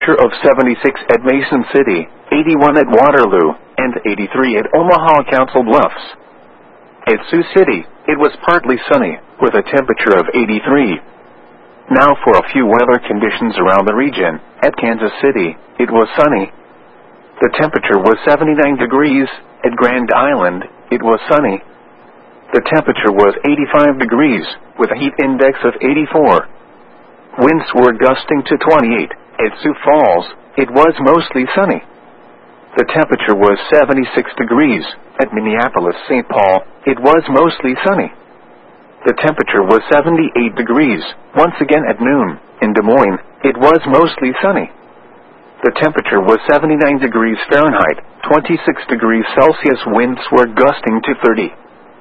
of 76 at Mason City, 81 at Waterloo, and 83 at Omaha Council Bluffs. At Sioux City, it was partly sunny, with a temperature of 83. Now for a few weather conditions around the region. At Kansas City, it was sunny. The temperature was 79 degrees. At Grand Island, it was sunny. The temperature was 85 degrees, with a heat index of 84. Winds were gusting to 28. At Sioux Falls, it was mostly sunny. The temperature was 76 degrees. At Minneapolis-St. Paul, it was mostly sunny. The temperature was 78 degrees. Once again at noon, in Des Moines, it was mostly sunny. The temperature was 79 degrees Fahrenheit, 26 degrees Celsius. Winds were gusting to 30.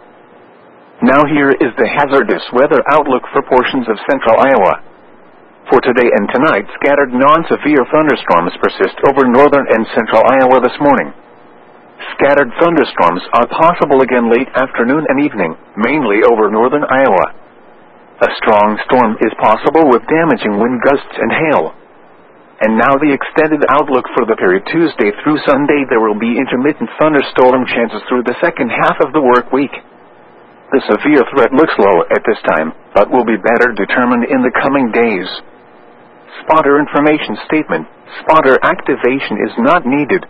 Now here is the hazardous weather outlook for portions of central Iowa. For today and tonight, scattered non-severe thunderstorms persist over northern and central Iowa this morning. Scattered thunderstorms are possible again late afternoon and evening, mainly over northern Iowa. A strong storm is possible with damaging wind gusts and hail. And now the extended outlook for the period Tuesday through Sunday. There will be intermittent thunderstorm chances through the second half of the work week. The severe threat looks low at this time, but will be better determined in the coming days. Spotter information statement. Spotter activation is not needed.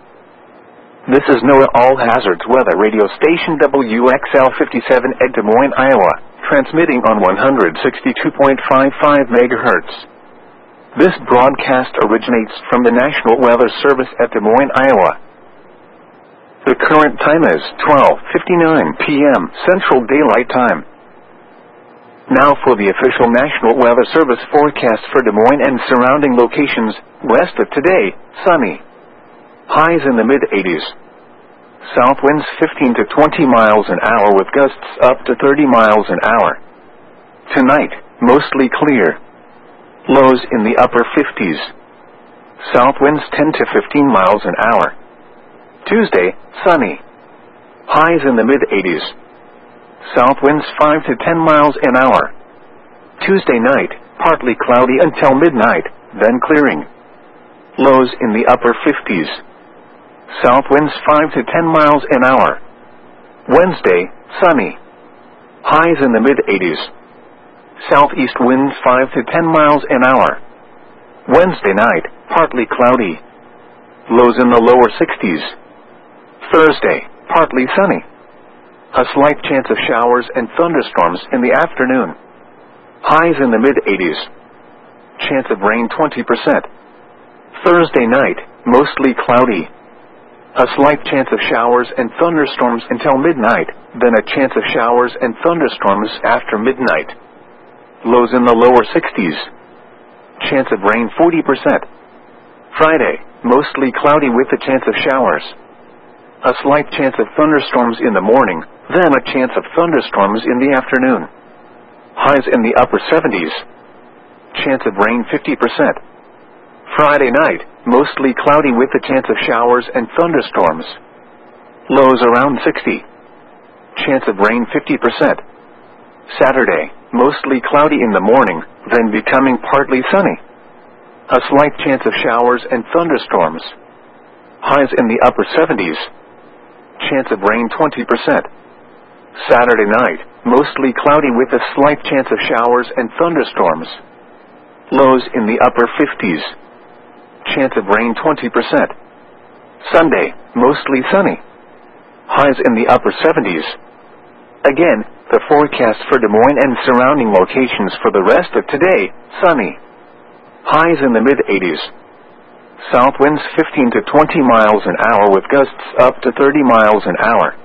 This is NOAA All Hazards Weather Radio Station WXL 57 at Des Moines, Iowa, transmitting on 162.55 MHz. This broadcast originates from the National Weather Service at Des Moines, Iowa. The current time is 12:59 p.m. Central Daylight Time. Now for the official National Weather Service forecast for Des Moines and surrounding locations. West of today, sunny. Highs in the mid-80s. South winds 15 to 20 miles an hour with gusts up to 30 miles an hour. Tonight, mostly clear. Lows in the upper 50s. South winds 10 to 15 miles an hour. Tuesday, sunny. Highs in the mid-80s. South winds 5 to 10 miles an hour. Tuesday night, partly cloudy until midnight, then clearing. Lows in the upper 50s. South winds 5 to 10 miles an hour. Wednesday, sunny. Highs in the mid-80s. Southeast winds 5 to 10 miles an hour. Wednesday night, partly cloudy. Lows in the lower 60s. Thursday, partly sunny. A slight chance of showers and thunderstorms in the afternoon. Highs in the mid-80s. Chance of rain 20%. Thursday night, mostly cloudy. A slight chance of showers and thunderstorms until midnight, then a chance of showers and thunderstorms after midnight. Lows in the lower 60s. Chance of rain 40%. Friday, mostly cloudy with a chance of showers. A slight chance of thunderstorms in the morning, then a chance of thunderstorms in the afternoon. Highs in the upper 70s. Chance of rain 50%. Friday night, mostly cloudy with a chance of showers and thunderstorms. Lows around 60. Chance of rain 50%. Saturday, mostly cloudy in the morning, then becoming partly sunny. A slight chance of showers and thunderstorms. Highs in the upper 70s. Chance of rain 20%. Saturday night, mostly cloudy with a slight chance of showers and thunderstorms. Lows in the upper 50s. Chance of rain 20%. Sunday, mostly sunny. Highs in the upper 70s. Again, the forecast for Des Moines and surrounding locations for the rest of today, sunny. Highs in the mid-80s. South winds 15 to 20 miles an hour with gusts up to 30 miles an hour.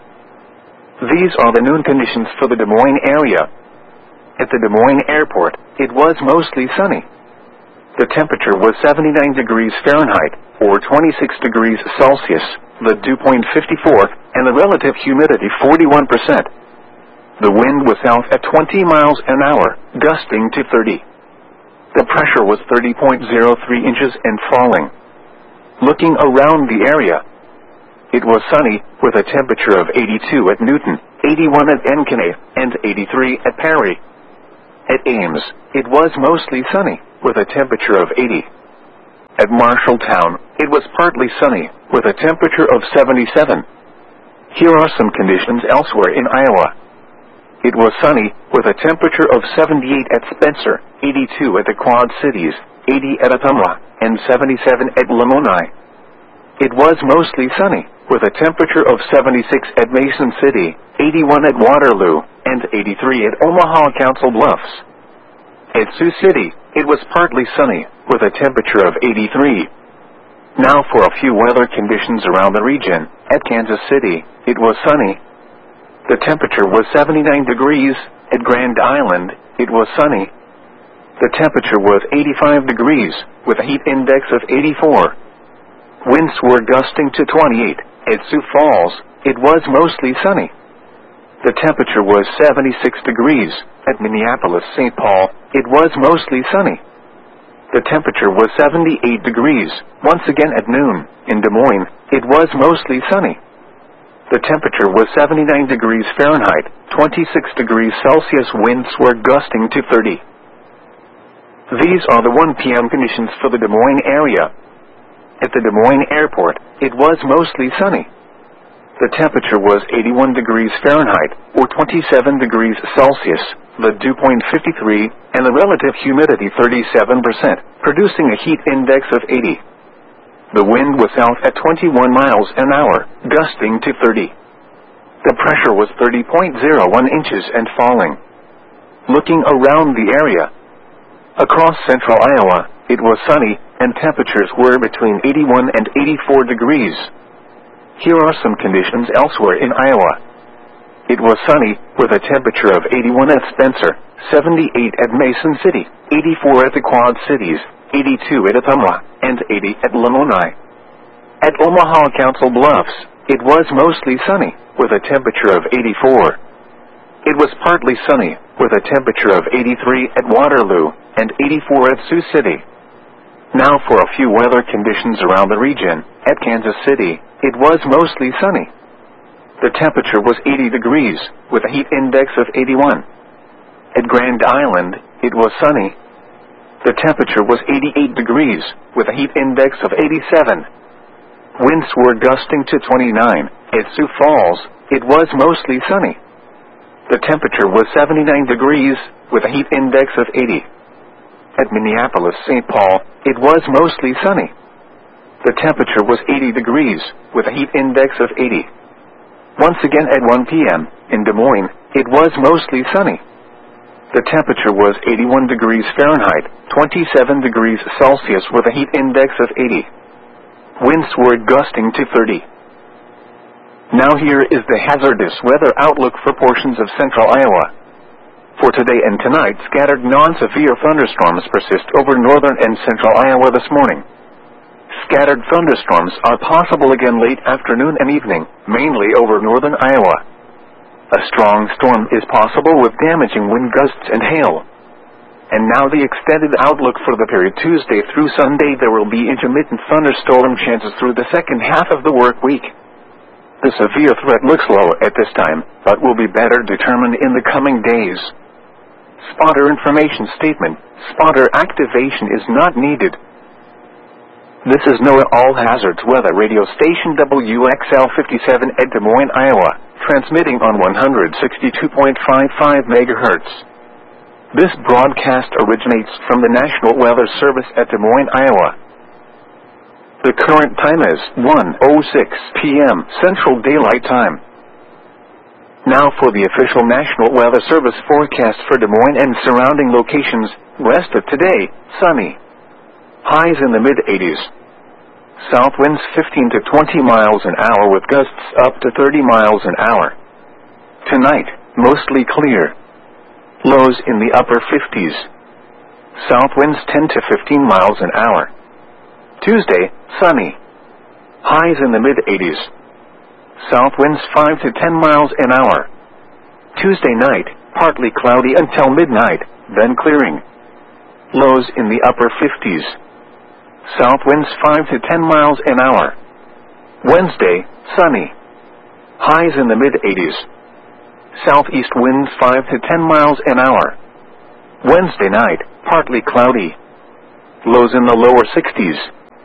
These are the noon conditions for the Des Moines area. At the Des Moines Airport, it was mostly sunny. The temperature was 79 degrees Fahrenheit, or 26 degrees Celsius, the dew point 54, and the relative humidity 41%. The wind was south at 20 miles an hour, gusting to 30. The pressure was 30.03 inches and falling. Looking around the area, it was sunny, with a temperature of 82 at Newton, 81 at Ankeny, and 83 at Perry. At Ames, it was mostly sunny, with a temperature of 80. At Marshalltown, it was partly sunny, with a temperature of 77. Here are some conditions elsewhere in Iowa. It was sunny, with a temperature of 78 at Spencer, 82 at the Quad Cities, 80 at Ottumwa, and 77 at Lamoni. It was mostly sunny, with a temperature of 76 at Mason City, 81 at Waterloo, and 83 at Omaha Council Bluffs. At Sioux City, it was partly sunny, with a temperature of 83. Now for a few weather conditions around the region. At Kansas City, it was sunny. The temperature was 79 degrees. At Grand Island, it was sunny. The temperature was 85 degrees, with a heat index of 84. Winds were gusting to 28. At Sioux Falls, it was mostly sunny. The temperature was 76 degrees. At Minneapolis-St. Paul, it was mostly sunny. The temperature was 78 degrees. Once again at noon, in Des Moines, it was mostly sunny. The temperature was 79 degrees Fahrenheit, 26 degrees Celsius. Winds were gusting to 30. These are the 1 p.m. conditions for the Des Moines area. At the Des Moines Airport, it was mostly sunny. The temperature was 81 degrees Fahrenheit, or 27 degrees Celsius, the dew point 53, and the relative humidity 37%, producing a heat index of 80. The wind was south at 21 miles an hour, gusting to 30. The pressure was 30.01 inches and falling. Looking around the area, across central Iowa, it was sunny, and temperatures were between 81 and 84 degrees. Here are some conditions elsewhere in Iowa. It was sunny, with a temperature of 81 at Spencer, 78 at Mason City, 84 at the Quad Cities, 82 at Ottumwa, and 80 at Lamoni. At Omaha Council Bluffs, it was mostly sunny, with a temperature of 84. It was partly sunny, with a temperature of 83 at Waterloo, and 84 at Sioux City. Now for a few weather conditions around the region. At Kansas City, it was mostly sunny. The temperature was 80 degrees, with a heat index of 81. At Grand Island, it was sunny. The temperature was 88 degrees, with a heat index of 87. Winds were gusting to 29. At Sioux Falls, it was mostly sunny. The temperature was 79 degrees, with a heat index of 80. At Minneapolis-St. Paul, it was mostly sunny. The temperature was 80 degrees, with a heat index of 80. Once again at 1 p.m., in Des Moines, it was mostly sunny. The temperature was 81 degrees Fahrenheit, 27 degrees Celsius, with a heat index of 80. Winds were gusting to 30. Now here is the hazardous weather outlook for portions of central Iowa. For today and tonight, scattered non-severe thunderstorms persist over northern and central Iowa this morning. Scattered thunderstorms are possible again late afternoon and evening, mainly over northern Iowa. A strong storm is possible with damaging wind gusts and hail. And now the extended outlook for the period Tuesday through Sunday. There will be intermittent thunderstorm chances through the second half of the work week. The severe threat looks low at this time, but will be better determined in the coming days. Spotter information statement. Spotter activation is not needed. This is NOAA All Hazards Weather Radio Station WXL 57 at Des Moines, Iowa, transmitting on 162.55 MHz. This broadcast originates from the National Weather Service at Des Moines, Iowa. The current time is 1:06 p.m. Central Daylight Time. Now for the official National Weather Service forecast for Des Moines and surrounding locations. West of today, sunny. Highs in the mid-80s. South winds 15 to 20 miles an hour with gusts up to 30 miles an hour. Tonight, mostly clear. Lows in the upper 50s. South winds 10 to 15 miles an hour. Tuesday, sunny. Highs in the mid-80s. South winds 5 to 10 miles an hour. Tuesday night, partly cloudy until midnight, then clearing. Lows in the upper 50s. South winds 5 to 10 miles an hour. Wednesday, sunny. Highs in the mid-80s. Southeast winds 5 to 10 miles an hour. Wednesday night, partly cloudy. Lows in the lower 60s.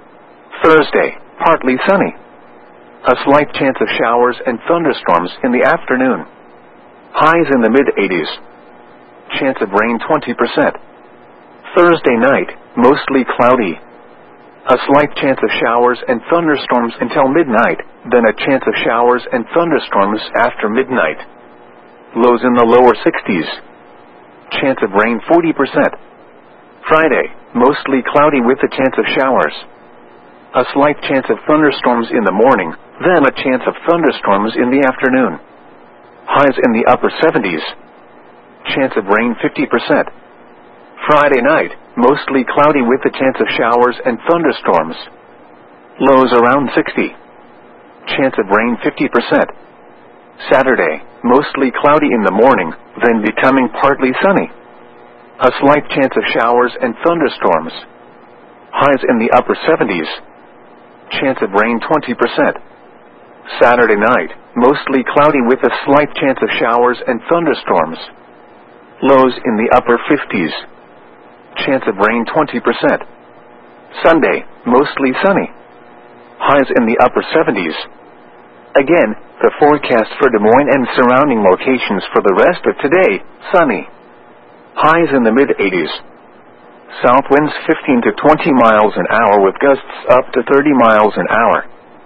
Thursday, partly sunny. A slight chance of showers and thunderstorms in the afternoon. Highs in the mid-80s. Chance of rain 20%. Thursday night, mostly cloudy. A slight chance of showers and thunderstorms until midnight, then a chance of showers and thunderstorms after midnight. Lows in the lower 60s. Chance of rain 40%. Friday, mostly cloudy with a chance of showers. A slight chance of thunderstorms in the morning, then a chance of thunderstorms in the afternoon. Highs in the upper 70s. Chance of rain 50%. Friday night, mostly cloudy with a chance of showers and thunderstorms. Lows around 60. Chance of rain 50%. Saturday, mostly cloudy in the morning, then becoming partly sunny. A slight chance of showers and thunderstorms. Highs in the upper 70s. Chance of rain 20%. Saturday night, mostly cloudy with a slight chance of showers and thunderstorms. Lows in the upper 50s. Chance of rain 20%. Sunday, mostly sunny. Highs in the upper 70s. Again, the forecast for Des Moines and surrounding locations for the rest of today, sunny. Highs in the mid-80s. South winds 15 to 20 miles an hour with gusts up to 30 miles an hour.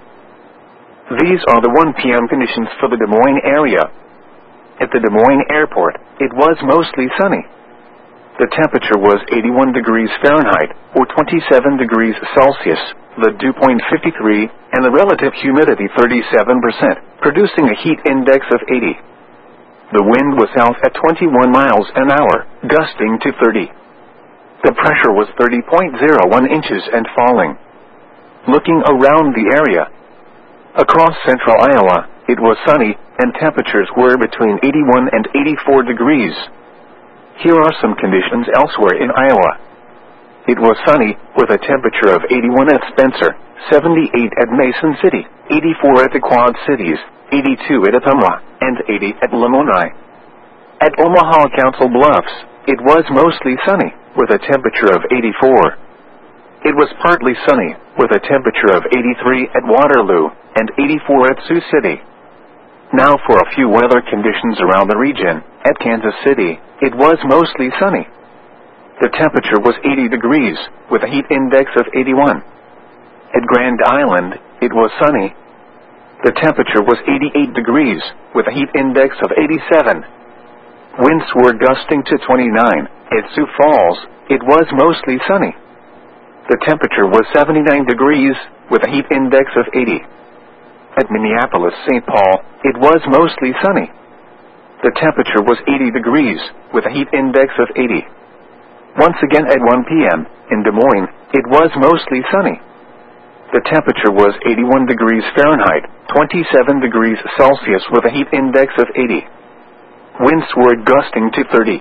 These are the 1 p.m. conditions for the Des Moines area. At the Des Moines airport, it was mostly sunny. The temperature was 81 degrees Fahrenheit, or 27 degrees Celsius, the dew point 53, and the relative humidity 37%, producing a heat index of 80. The wind was south at 21 miles an hour, gusting to 30. The pressure was 30.01 inches and falling. Looking around the area, across central Iowa, it was sunny, and temperatures were between 81 and 84 degrees. Here are some conditions elsewhere in Iowa. It was sunny, with a temperature of 81 at Spencer, 78 at Mason City, 84 at the Quad Cities, 82 at Ottumwa, and 80 at Lamoni. At Omaha Council Bluffs, it was mostly sunny, with a temperature of 84. It was partly sunny, with a temperature of 83 at Waterloo, and 84 at Sioux City. Now for a few weather conditions around the region. At Kansas City, it was mostly sunny. The temperature was 80 degrees, with a heat index of 81. At Grand Island, it was sunny. The temperature was 88 degrees, with a heat index of 87. Winds were gusting to 29. At Sioux Falls, it was mostly sunny. The temperature was 79 degrees, with a heat index of 80. At Minneapolis-St. Paul, it was mostly sunny. The temperature was 80 degrees, with a heat index of 80. Once again at 1 p.m., in Des Moines, it was mostly sunny. The temperature was 81 degrees Fahrenheit, 27 degrees Celsius with a heat index of 80. Winds were gusting to 30.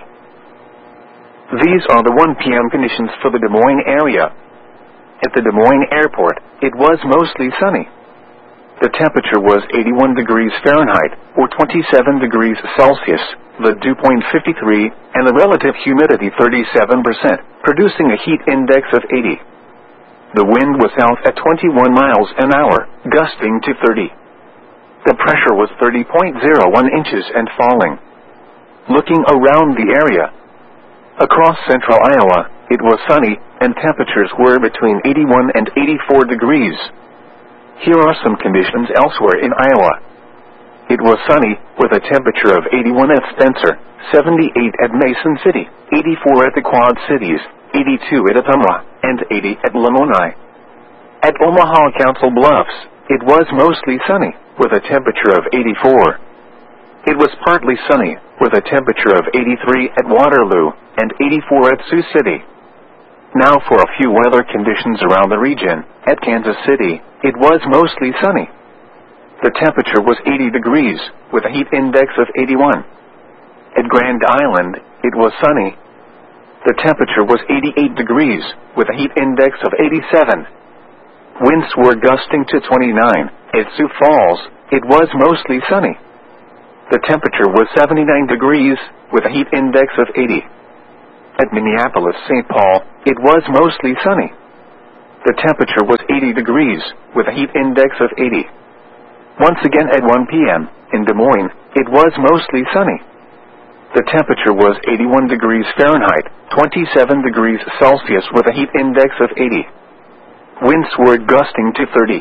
These are the 1 p.m. conditions for the Des Moines area. At the Des Moines airport, it was mostly sunny. The temperature was 81 degrees Fahrenheit, or 27 degrees Celsius, the dew point 53, and the relative humidity 37%, producing a heat index of 80. The wind was south at 21 miles an hour, gusting to 30. The pressure was 30.01 inches and falling. Looking around the area, across central Iowa, it was sunny, and temperatures were between 81 and 84 degrees. Here are some conditions elsewhere in Iowa. It was sunny, with a temperature of 81 at Spencer, 78 at Mason City, 84 at the Quad Cities, 82 at Ottumwa, and 80 at Lamoni. At Omaha Council Bluffs, it was mostly sunny, with a temperature of 84. It was partly sunny, with a temperature of 83 at Waterloo, and 84 at Sioux City. Now for a few weather conditions around the region. At Kansas City, it was mostly sunny. The temperature was 80 degrees, with a heat index of 81. At Grand Island, it was sunny. The temperature was 88 degrees, with a heat index of 87. Winds were gusting to 29. At Sioux Falls, it was mostly sunny. The temperature was 79 degrees, with a heat index of 80. At Minneapolis-St. Paul, it was mostly sunny. The temperature was 80 degrees, with a heat index of 80. Once again at 1 p.m., in Des Moines, it was mostly sunny. The temperature was 81 degrees Fahrenheit, 27 degrees Celsius with a heat index of 80. Winds were gusting to 30.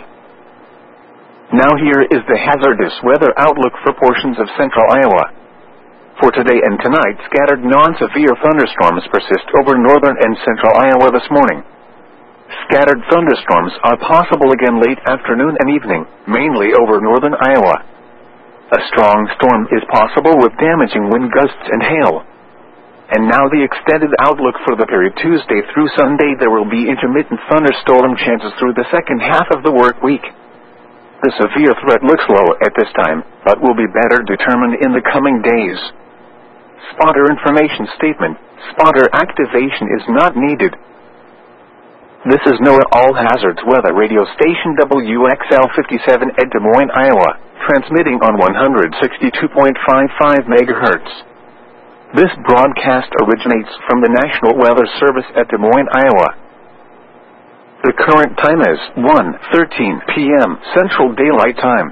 Now here is the hazardous weather outlook for portions of central Iowa. For today and tonight, scattered non-severe thunderstorms persist over northern and central Iowa this morning. Scattered thunderstorms are possible again late afternoon and evening, mainly over northern Iowa. A strong storm is possible with damaging wind gusts and hail. And now the extended outlook for the period Tuesday through Sunday. There will be intermittent thunderstorm chances through the second half of the work week. The severe threat looks low at this time, but will be better determined in the coming days. Spotter information statement. Spotter activation is not needed. This is NOAA All Hazards Weather Radio Station WXL 57 at Des Moines, Iowa, transmitting on 162.55 MHz. This broadcast originates from the National Weather Service at Des Moines, Iowa. The current time is 1:13 p.m. Central Daylight Time.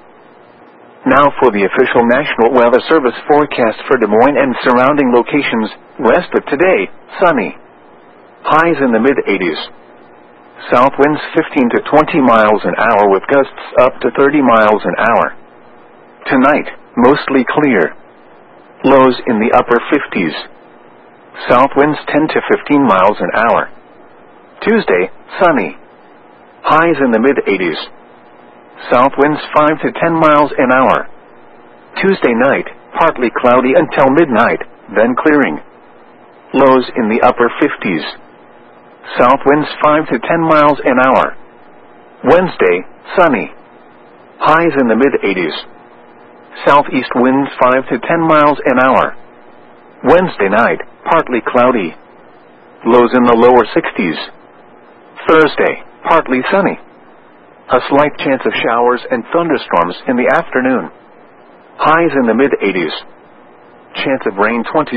Now for the official National Weather Service forecast for Des Moines and surrounding locations. West of today, sunny. Highs in the mid-80s. South winds 15 to 20 miles an hour with gusts up to 30 miles an hour. Tonight, mostly clear. Lows in the upper 50s. South winds 10 to 15 miles an hour. Tuesday, sunny. Highs in the mid-80s. South winds 5 to 10 miles an hour. Tuesday night, partly cloudy until midnight, then clearing. Lows in the upper 50s. South winds 5 to 10 miles an hour. Wednesday, sunny. Highs in the mid-80s. Southeast winds 5 to 10 miles an hour. Wednesday night, partly cloudy. Lows in the lower 60s. Thursday, partly sunny. A slight chance of showers and thunderstorms in the afternoon. Highs in the mid-80s. Chance of rain 20%.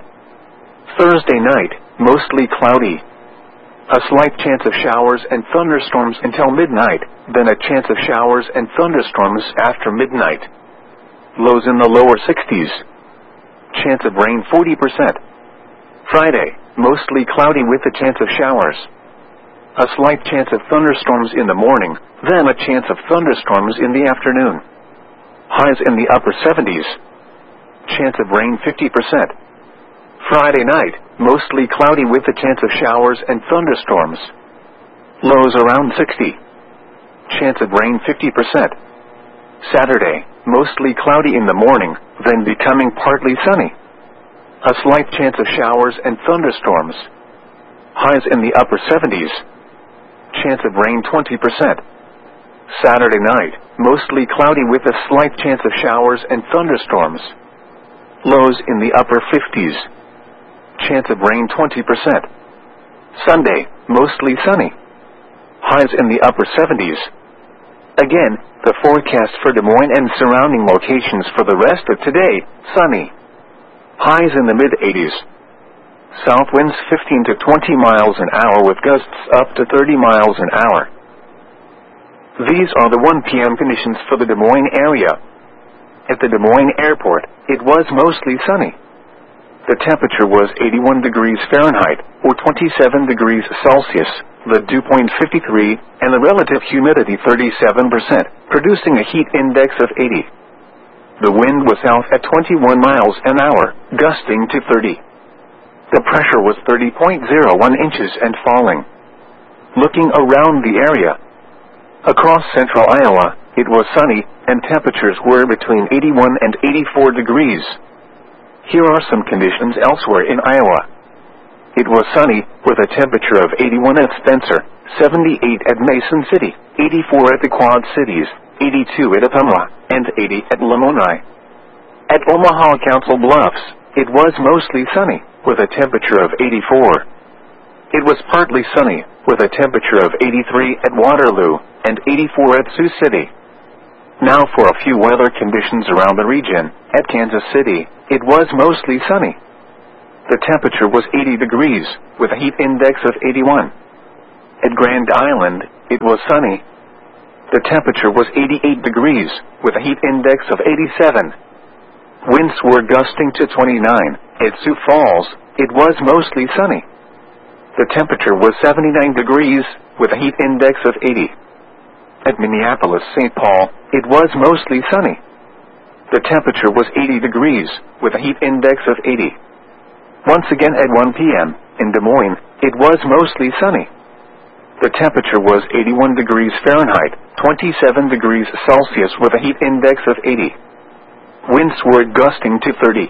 Thursday night, mostly cloudy. A slight chance of showers and thunderstorms until midnight, then a chance of showers and thunderstorms after midnight. Lows in the lower 60s. Chance of rain 40%. Friday, mostly cloudy with a chance of showers. A slight chance of thunderstorms in the morning, then a chance of thunderstorms in the afternoon. Highs in the upper 70s. Chance of rain 50%. Friday night, mostly cloudy with a chance of showers and thunderstorms. Lows around 60. Chance of rain 50%. Saturday, mostly cloudy in the morning, then becoming partly sunny. A slight chance of showers and thunderstorms. Highs in the upper 70s. Chance of rain 20%. Saturday night, mostly cloudy with a slight chance of showers and thunderstorms. Lows in the upper 50s. Chance of rain 20%. Sunday, mostly sunny. Highs in the upper 70s. Again, the forecast for Des Moines and surrounding locations for the rest of today, sunny. Highs in the mid-80s. South winds 15 to 20 miles an hour with gusts up to 30 miles an hour. These are the 1 p.m. conditions for the Des Moines area. At the Des Moines Airport, it was mostly sunny. The temperature was 81 degrees Fahrenheit, or 27 degrees Celsius, the dew point 53, and the relative humidity 37%, producing a heat index of 80. The wind was south at 21 miles an hour, gusting to 30. The pressure was 30.01 inches and falling. Looking around the area, across central Iowa, it was sunny, and temperatures were between 81 and 84 degrees. Here are some conditions elsewhere in Iowa. It was sunny, with a temperature of 81 at Spencer, 78 at Mason City, 84 at the Quad Cities, 82 at Ottumwa, and 80 at Lamoni. At Omaha Council Bluffs, it was mostly sunny, with a temperature of 84. It was partly sunny, with a temperature of 83 at Waterloo, and 84 at Sioux City. Now for a few weather conditions around the region. At Kansas City, it was mostly sunny. The temperature was 80 degrees, with a heat index of 81. At Grand Island, it was sunny. The temperature was 88 degrees, with a heat index of 87. Winds were gusting to 29. At Sioux Falls, it was mostly sunny. The temperature was 79 degrees, with a heat index of 80. At Minneapolis-St. Paul, it was mostly sunny. The temperature was 80 degrees, with a heat index of 80. Once again at 1 p.m., in Des Moines, it was mostly sunny. The temperature was 81 degrees Fahrenheit, 27 degrees Celsius with a heat index of 80. Winds were gusting to 30.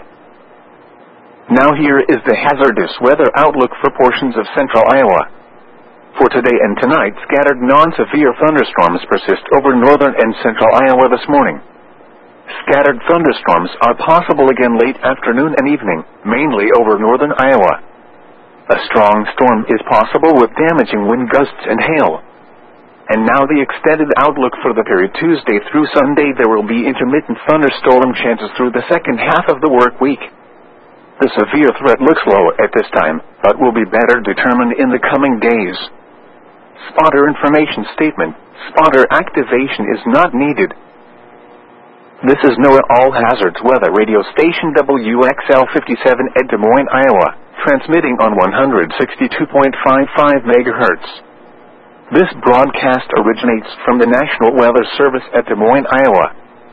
Now here is the hazardous weather outlook for portions of central Iowa. For today and tonight, scattered non-severe thunderstorms persist over northern and central Iowa this morning. Scattered thunderstorms are possible again late afternoon and evening, mainly over northern Iowa. A strong storm is possible with damaging wind gusts and hail. And now the extended outlook for the period Tuesday through Sunday. There will be intermittent thunderstorm chances through the second half of the work week. The severe threat looks low at this time, but will be better determined in the coming days. Spotter information statement. Spotter activation is not needed. This is NOAA All Hazards Weather Radio Station WXL 57 at Des Moines, Iowa, transmitting on 162.55 MHz. This broadcast originates from the National Weather Service at Des Moines, Iowa.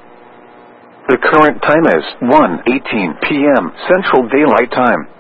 The current time is 1:18 p.m. Central Daylight Time.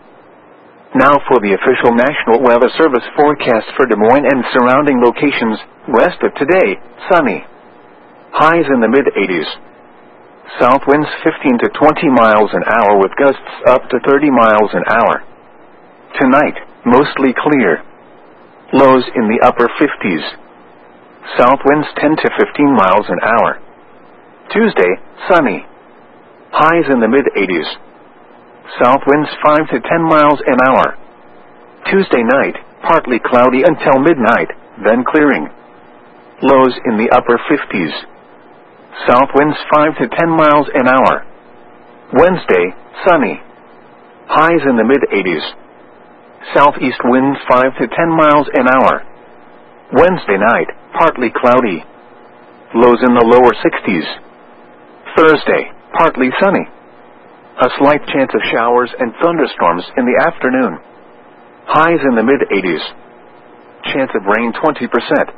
Now for the official National Weather Service forecast for Des Moines and surrounding locations. West of today, sunny. Highs in the mid-80s. South winds 15 to 20 miles an hour with gusts up to 30 miles an hour. Tonight, mostly clear. Lows in the upper 50s. South winds 10 to 15 miles an hour. Tuesday, sunny. Highs in the mid-80s. South winds 5 to 10 miles an hour. Tuesday night, partly cloudy until midnight, then clearing. Lows in the upper 50s. South winds 5 to 10 miles an hour. Wednesday, sunny. Highs in the mid-80s. Southeast winds 5 to 10 miles an hour. Wednesday night, partly cloudy. Lows in the lower 60s. Thursday, partly sunny. A slight chance of showers and thunderstorms in the afternoon. Highs in the mid-80s. Chance of rain 20%.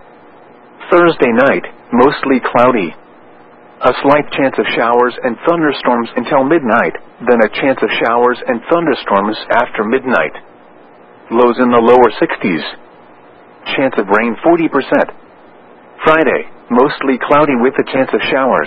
Thursday night, mostly cloudy. A slight chance of showers and thunderstorms until midnight, then a chance of showers and thunderstorms after midnight. Lows in the lower 60s. Chance of rain 40%. Friday, mostly cloudy with a chance of showers.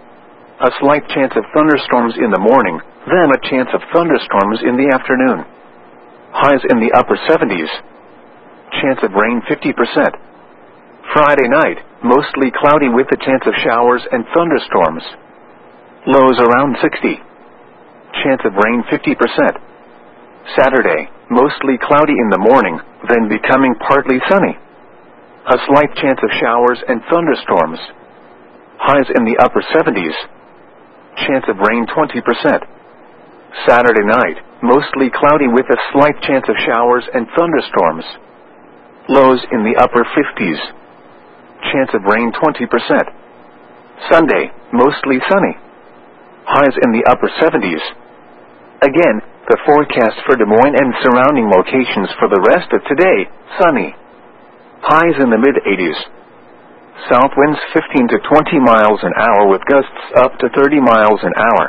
A slight chance of thunderstorms in the morning, then a chance of thunderstorms in the afternoon. Highs in the upper 70s. Chance of rain 50%. Friday night, mostly cloudy with a chance of showers and thunderstorms. Lows around 60. Chance of rain 50%. Saturday, mostly cloudy in the morning, then becoming partly sunny. A slight chance of showers and thunderstorms. Highs in the upper 70s. Chance of rain 20%. Saturday night, mostly cloudy with a slight chance of showers and thunderstorms. Lows in the upper 50s. Chance of rain 20%. Sunday, mostly sunny. Highs in the upper 70s. Again, the forecast for Des Moines and surrounding locations for the rest of today, sunny. Highs in the mid-80s. South winds 15 to 20 miles an hour with gusts up to 30 miles an hour.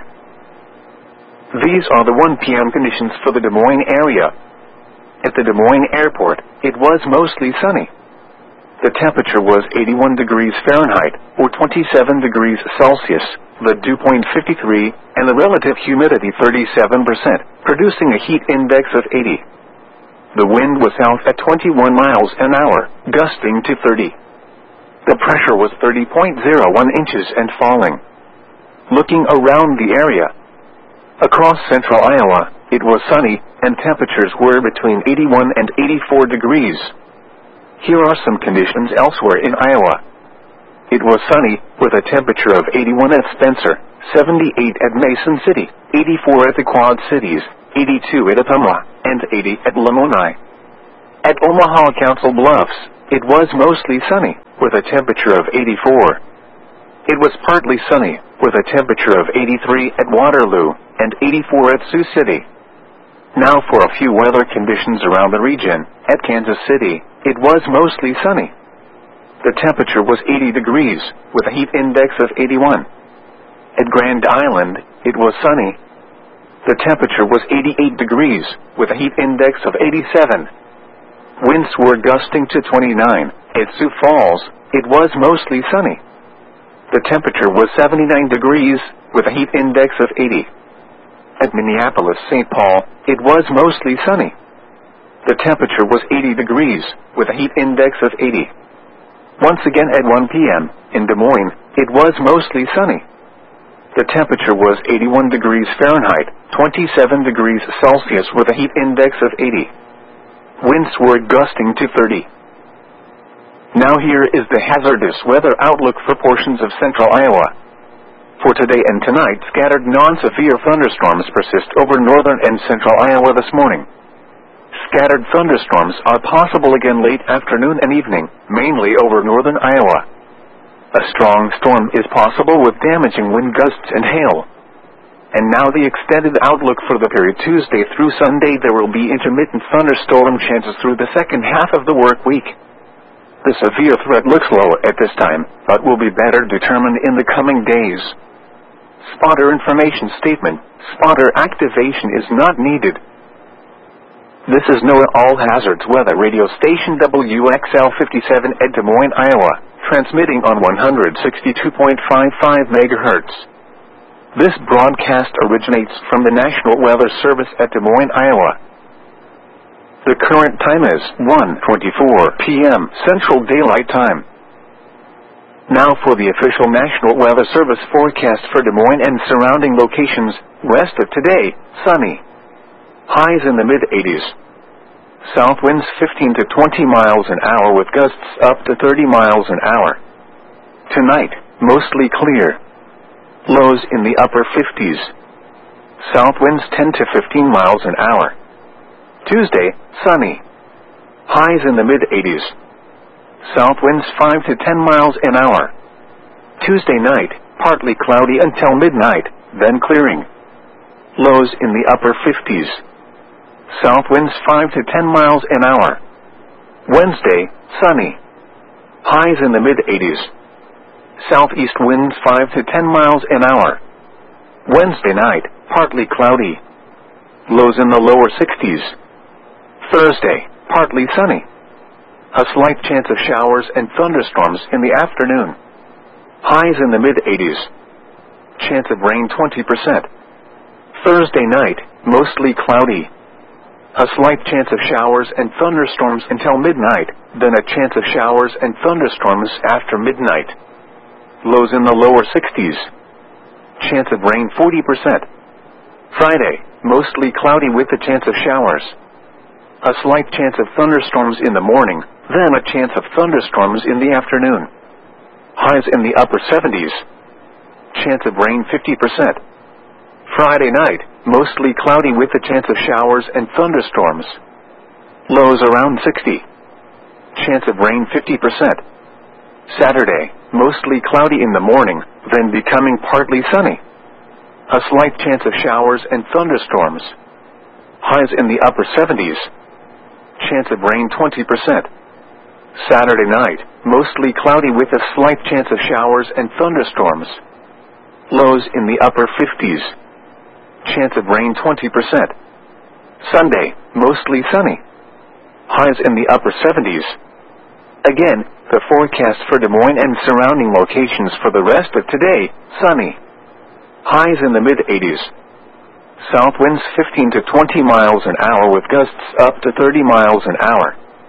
These are the 1 p.m. conditions for the Des Moines area. At the Des Moines airport, it was mostly sunny. The temperature was 81 degrees Fahrenheit, or 27 degrees Celsius, the dew point 53, and the relative humidity 37%, producing a heat index of 80. The wind was south at 21 miles an hour, gusting to 30. The pressure was 30.01 inches and falling. Looking around the area. Across central Iowa, it was sunny, and temperatures were between 81 and 84 degrees. Here are some conditions elsewhere in Iowa. It was sunny, with a temperature of 81 at Spencer, 78 at Mason City, 84 at the Quad Cities, 82 at Ottumwa, and 80 at Lamoni. At Omaha Council Bluffs, it was mostly sunny, with a temperature of 84. It was partly sunny, with a temperature of 83 at Waterloo, and 84 at Sioux City. Now for a few weather conditions around the region. At Kansas City, it was mostly sunny. The temperature was 80 degrees, with a heat index of 81. At Grand Island, it was sunny. The temperature was 88 degrees, with a heat index of 87. Winds were gusting to 29. At Sioux Falls, it was mostly sunny. The temperature was 79 degrees, with a heat index of 80. At Minneapolis-St. Paul, it was mostly sunny. The temperature was 80 degrees, with a heat index of 80. Once again at 1 p.m., in Des Moines, it was mostly sunny. The temperature was 81 degrees Fahrenheit, 27 degrees Celsius with a heat index of 80. Winds were gusting to 30. Now here is the hazardous weather outlook for portions of central Iowa. For today and tonight, scattered non-severe thunderstorms persist over northern and central Iowa this morning. Scattered thunderstorms are possible again late afternoon and evening, mainly over northern Iowa. A strong storm is possible with damaging wind gusts and hail. And now the extended outlook for the period Tuesday through Sunday. There will be intermittent thunderstorm chances through the second half of the work week. The severe threat looks low at this time, but will be better determined in the coming days. Spotter information statement. Spotter activation is not needed. This is NOAA All Hazards Weather Radio Station WXL 57 at Des Moines, Iowa, transmitting on 162.55 MHz. This broadcast originates from the National Weather Service at Des Moines, Iowa. The current time is 1:24 p.m. Central Daylight Time. Now for the official National Weather Service forecast for Des Moines and surrounding locations. Rest of today, sunny. Highs in the mid-80s. South winds 15 to 20 miles an hour with gusts up to 30 miles an hour. Tonight, mostly clear. Lows in the upper 50s. South winds 10 to 15 miles an hour. Tuesday, sunny. Highs in the mid-80s. South winds 5 to 10 miles an hour. Tuesday night, partly cloudy until midnight, then clearing. Lows in the upper 50s. South winds 5 to 10 miles an hour. Wednesday, sunny. Highs in the mid-80s. Southeast winds 5 to 10 miles an hour. Wednesday night, partly cloudy. Lows in the lower 60s. Thursday, partly sunny. A slight chance of showers and thunderstorms in the afternoon. Highs in the mid-80s. Chance of rain 20%. Thursday night, mostly cloudy. A slight chance of showers and thunderstorms until midnight, then a chance of showers and thunderstorms after midnight. Lows in the lower 60s. Chance of rain 40%. Friday, mostly cloudy with a chance of showers. A slight chance of thunderstorms in the morning, then a chance of thunderstorms in the afternoon. Highs in the upper 70s. Chance of rain 50%. Friday night, mostly cloudy with a chance of showers and thunderstorms. Lows around 60. Chance of rain 50%. Saturday, mostly cloudy in the morning, then becoming partly sunny. A slight chance of showers and thunderstorms. Highs in the upper 70s. Chance of rain 20%. Saturday night, mostly cloudy with a slight chance of showers and thunderstorms. Lows in the upper 50s. Chance of rain 20%. Sunday, mostly sunny. Highs in the upper 70s. Again, the forecast for Des Moines and surrounding locations for the rest of today, sunny. Highs in the mid-80s. South winds 15 to 20 miles an hour with gusts up to 30 miles an hour.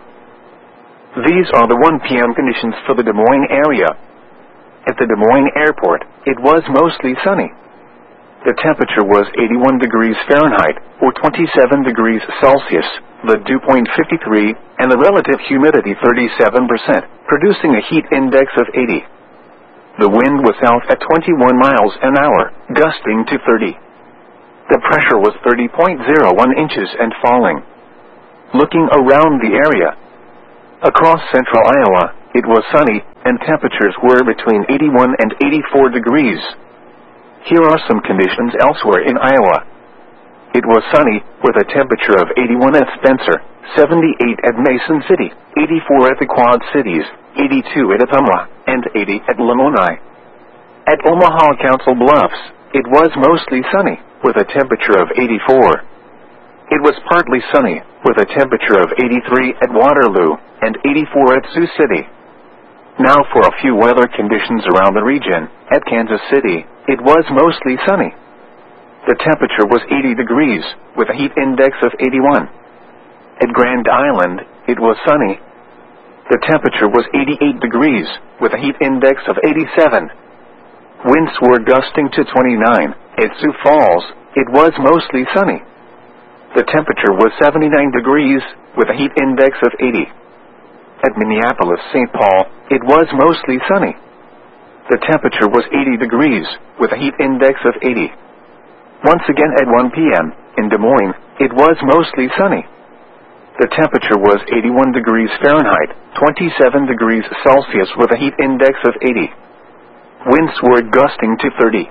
These are the 1 p.m. conditions for the Des Moines area. At the Des Moines Airport, it was mostly sunny. The temperature was 81 degrees Fahrenheit, or 27 degrees Celsius, the dew point 53, and the relative humidity 37%, producing a heat index of 80. The wind was south at 21 miles an hour, gusting to 30. The pressure was 30.01 inches and falling. Looking around the area, Across central Iowa, it was sunny, and temperatures were between 81 and 84 degrees. Here are some conditions elsewhere in Iowa. It was sunny, with a temperature of 81 at Spencer, 78 at Mason City, 84 at the Quad Cities, 82 at Ottumwa, and 80 at Lamoni. At Omaha Council Bluffs, it was mostly sunny, with a temperature of 84. It was partly sunny, with a temperature of 83 at Waterloo, and 84 at Sioux City. Now for a few weather conditions around the region. At Kansas City, it was mostly sunny. The temperature was 80 degrees, with a heat index of 81. At Grand Island, it was sunny. The temperature was 88 degrees, with a heat index of 87. Winds were gusting to 29. At Sioux Falls, it was mostly sunny. The temperature was 79 degrees, with a heat index of 80. At Minneapolis-St. Paul, it was mostly sunny. The temperature was 80 degrees, with a heat index of 80. Once again at 1 p.m., in Des Moines, it was mostly sunny. The temperature was 81 degrees Fahrenheit, 27 degrees Celsius with a heat index of 80. Winds were gusting to 30.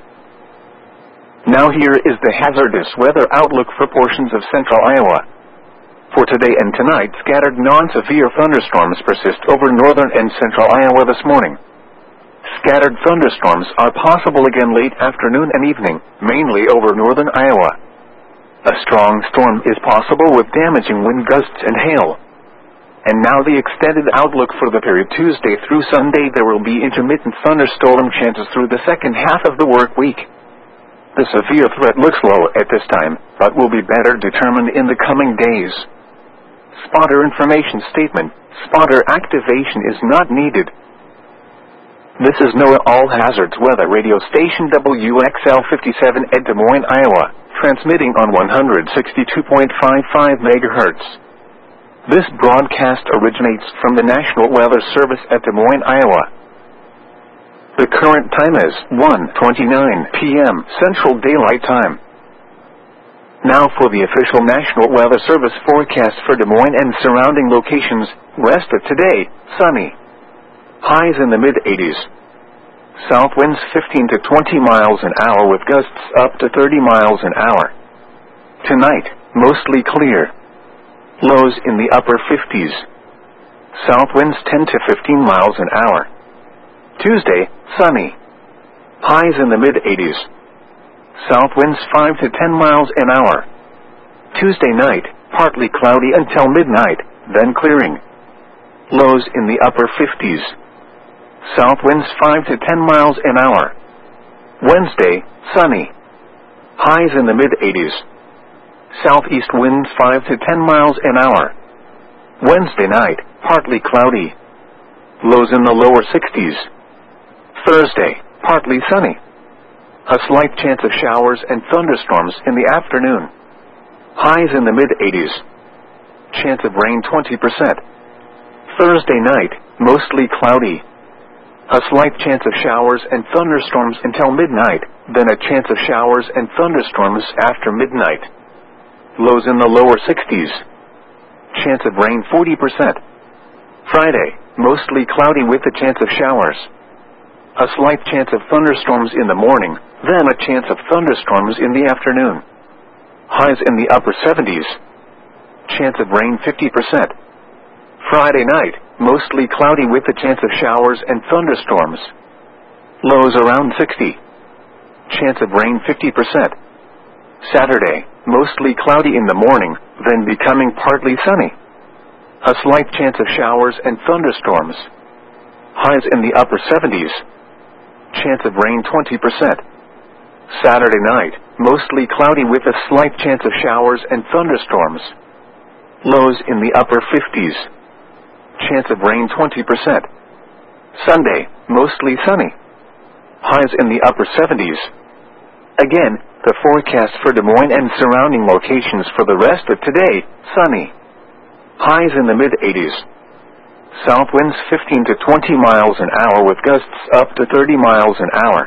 Now here is the hazardous weather outlook for portions of central Iowa. For today and tonight, scattered non-severe thunderstorms persist over northern and central Iowa this morning. Scattered thunderstorms are possible again late afternoon and evening, mainly over northern Iowa. A strong storm is possible with damaging wind gusts and hail. And now the extended outlook for the period Tuesday through Sunday. There will be intermittent thunderstorm chances through the second half of the work week. The severe threat looks low at this time, but will be better determined in the coming days. Spotter information statement. Spotter activation is not needed. This is NOAA All Hazards Weather Radio Station WXL 57 at Des Moines, Iowa, transmitting on 162.55 MHz. This broadcast originates from the National Weather Service at Des Moines, Iowa. The current time is 1:29 p.m. Central Daylight Time. Now for the official National Weather Service forecast for Des Moines and surrounding locations. Rest of today, sunny. Highs in the mid-80s. South winds 15 to 20 miles an hour with gusts up to 30 miles an hour. Tonight, mostly clear. Lows in the upper 50s. South winds 10 to 15 miles an hour. Tuesday, sunny. Highs in the mid-80s. South winds 5 to 10 miles an hour. Tuesday night, partly cloudy until midnight, then clearing. Lows in the upper 50s. South winds 5 to 10 miles an hour. Wednesday, sunny. Highs in the mid-80s. Southeast winds 5 to 10 miles an hour. Wednesday night, partly cloudy. Lows in the lower 60s. Thursday, partly sunny. A slight chance of showers and thunderstorms in the afternoon. Highs in the mid-80s. Chance of rain 20%. Thursday night, mostly cloudy. A slight chance of showers and thunderstorms until midnight, then a chance of showers and thunderstorms after midnight. Lows in the lower 60s. Chance of rain 40%. Friday, mostly cloudy with a chance of showers. A slight chance of thunderstorms in the morning, then a chance of thunderstorms in the afternoon. Highs in the upper 70s. Chance of rain 50%. Friday night, mostly cloudy with a chance of showers and thunderstorms. Lows around 60. Chance of rain 50%. Saturday, mostly cloudy in the morning, then becoming partly sunny. A slight chance of showers and thunderstorms. Highs in the upper 70s. Chance of rain 20%. Saturday night, mostly cloudy with a slight chance of showers and thunderstorms. Lows in the upper 50s. Chance of rain 20%. Sunday, mostly sunny. Highs in the upper 70s. Again, the forecast for Des Moines and surrounding locations for the rest of today, sunny. Highs in the mid-80s. South winds 15 to 20 miles an hour with gusts up to 30 miles an hour.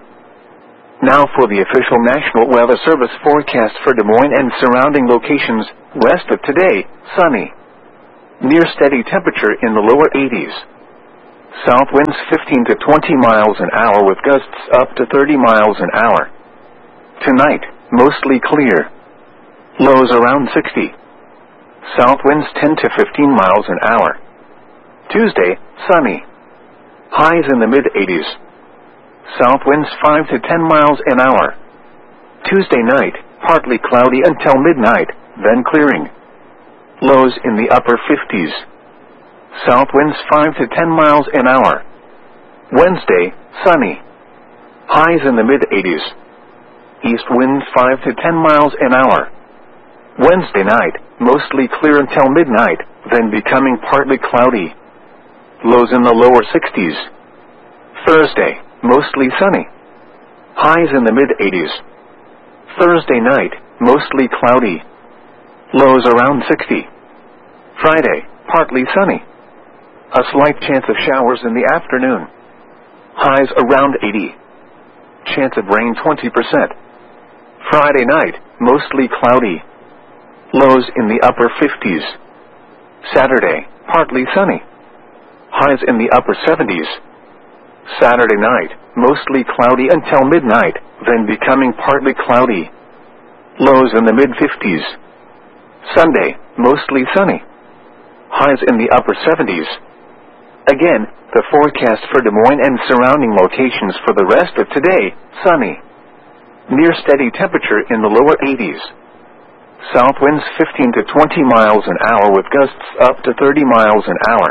Now for the official National Weather Service forecast for Des Moines and surrounding locations. Rest of today, sunny. Near steady temperature in the lower 80s. South winds 15 to 20 miles an hour with gusts up to 30 miles an hour. Tonight, mostly clear. Lows around 60. South winds 10 to 15 miles an hour. Tuesday, sunny. Highs in the mid-80s. South winds 5 to 10 miles an hour. Tuesday night, partly cloudy until midnight, then clearing. Lows in the upper 50s. South winds 5 to 10 miles an hour. Wednesday, sunny. Highs in the mid-80s. East winds 5 to 10 miles an hour. Wednesday night, mostly clear until midnight, then becoming partly cloudy. Lows in the lower 60s. Thursday, mostly sunny. Highs in the mid-80s. Thursday night, mostly cloudy. Lows around 60. Friday, partly sunny. A slight chance of showers in the afternoon. Highs around 80. Chance of rain 20%. Friday night, mostly cloudy. Lows in the upper 50s. Saturday, partly sunny. Highs in the upper 70s. Saturday night, mostly cloudy until midnight, then becoming partly cloudy. Lows in the mid-50s. Sunday, mostly sunny. Highs in the upper 70s. Again, the forecast for Des Moines and surrounding locations for the rest of today, sunny. Near steady temperature in the lower 80s. South winds 15 to 20 miles an hour with gusts up to 30 miles an hour.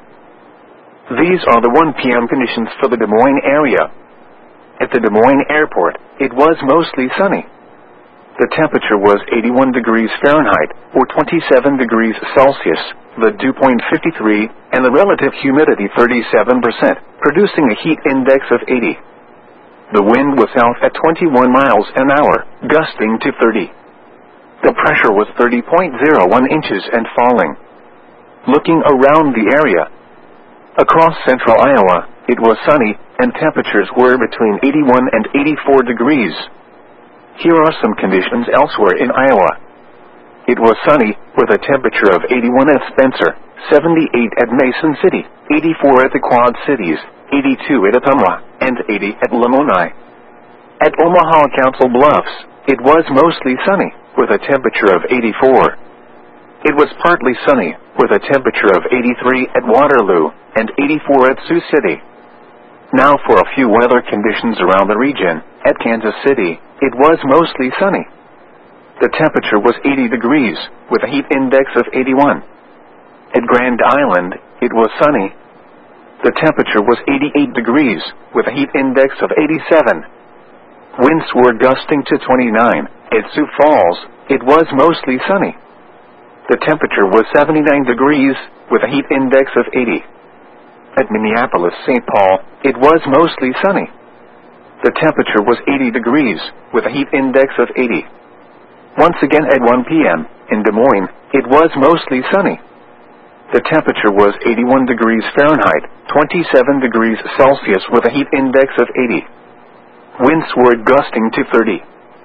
These are the 1 p.m. conditions for the Des Moines area. At the Des Moines airport, it was mostly sunny. The temperature was 81 degrees Fahrenheit, or 27 degrees Celsius, the dew point 53, and the relative humidity 37%, producing a heat index of 80. The wind was south at 21 miles an hour, gusting to 30. The pressure was 30.01 inches and falling. Looking around the area, across central Iowa, it was sunny, and temperatures were between 81 and 84 degrees. Here are some conditions elsewhere in Iowa. It was sunny, with a temperature of 81 at Spencer, 78 at Mason City, 84 at the Quad Cities, 82 at Ottumwa, and 80 at Lamoni. At Omaha Council Bluffs, it was mostly sunny, with a temperature of 84. It was partly sunny, with a temperature of 83 at Waterloo, and 84 at Sioux City. Now for a few weather conditions around the region. At Kansas City, it was mostly sunny. The temperature was 80 degrees, with a heat index of 81. At Grand Island, it was sunny. The temperature was 88 degrees, with a heat index of 87. Winds were gusting to 29. At Sioux Falls, it was mostly sunny. The temperature was 79 degrees, with a heat index of 80. At Minneapolis-St. Paul, it was mostly sunny. The temperature was 80 degrees, with a heat index of 80. Once again at 1 p.m., in Des Moines, it was mostly sunny. The temperature was 81 degrees Fahrenheit, 27 degrees Celsius with a heat index of 80. Winds were gusting to 30.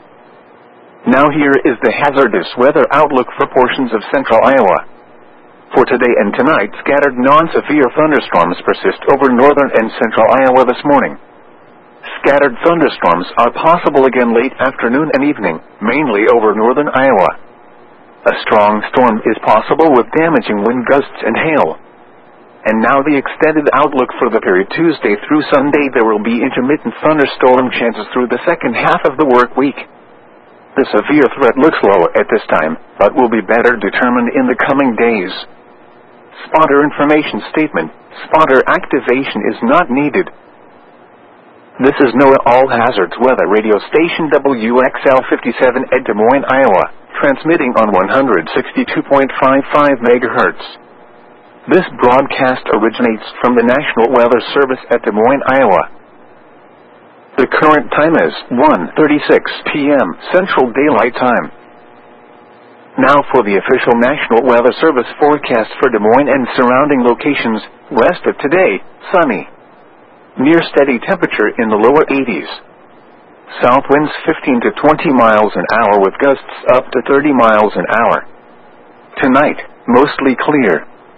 Now here is the hazardous weather outlook for portions of central Iowa. For today and tonight, scattered non-severe thunderstorms persist over northern and central Iowa this morning. Scattered thunderstorms are possible again late afternoon and evening, mainly over northern Iowa. A strong storm is possible with damaging wind gusts and hail. And now the extended outlook for the period Tuesday through Sunday. There will be intermittent thunderstorm chances through the second half of the work week. The severe threat looks low at this time, but will be better determined in the coming days. Spotter information statement. Spotter activation is not needed. This is NOAA All Hazards Weather Radio Station WXL 57 at Des Moines, Iowa, transmitting on 162.55 MHz. This broadcast originates from the National Weather Service at Des Moines, Iowa. The current time is 1:36 p.m. Central Daylight Time. Now for the official National Weather Service forecast for Des Moines and surrounding locations. West of today, sunny. Near steady temperature in the lower 80s. South winds 15 to 20 miles an hour with gusts up to 30 miles an hour. Tonight, mostly clear.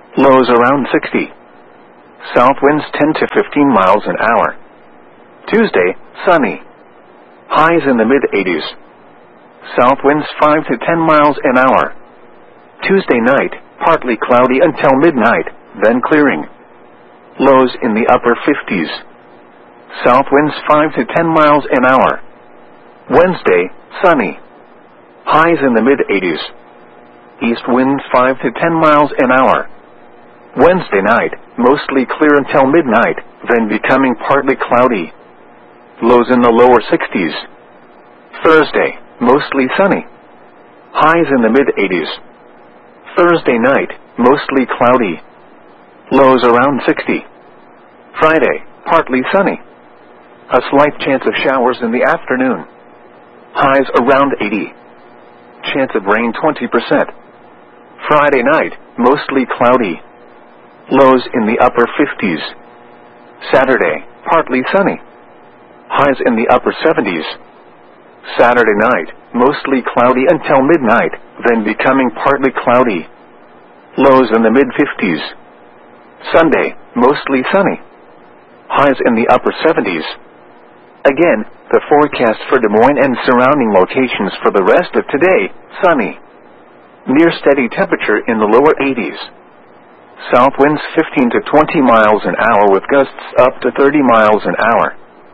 Lows around 60. South winds 10 to 15 miles an hour. Tuesday, sunny. Highs in the mid-80s. South winds 5 to 10 miles an hour. Tuesday night, partly cloudy until midnight, then clearing. Lows in the upper 50s. South winds 5 to 10 miles an hour. Wednesday, sunny. Highs in the mid-80s. East winds 5 to 10 miles an hour. Wednesday night, mostly clear until midnight, then becoming partly cloudy. Lows in the lower 60s. Thursday, mostly sunny. Highs in the mid-80s. Thursday night, mostly cloudy. Lows around 60. Friday, partly sunny. A slight chance of showers in the afternoon. Highs around 80. Chance of rain 20%. Friday night, mostly cloudy. Lows in the upper 50s. Saturday, partly sunny. Highs in the upper 70s. Saturday night, mostly cloudy until midnight, then becoming partly cloudy. Lows in the mid-50s. Sunday, mostly sunny. Highs in the upper 70s. Again, the forecast for Des Moines and surrounding locations for the rest of today, sunny. Near steady temperature in the lower 80s. South winds 15 to 20 miles an hour with gusts up to 30 miles an hour.